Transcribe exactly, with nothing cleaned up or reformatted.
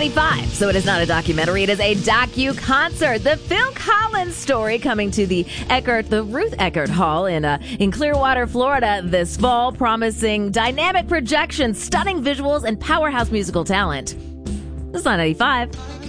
ninety-five. So it is not a documentary. It is a docu-concert. The Phil Collins story coming to the Eckert, the Ruth Eckert Hall in uh, in Clearwater, Florida this fall, promising dynamic projections, stunning visuals, and powerhouse musical talent. This is not ninety-five.